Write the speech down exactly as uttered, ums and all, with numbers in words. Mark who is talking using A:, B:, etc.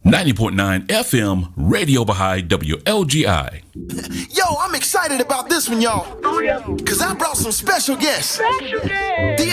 A: ninety point nine F M, Radio Baha'i, W L G I.
B: Yo, I'm excited about this one, y'all. Because I brought some special guests.
C: Special guest.
B: The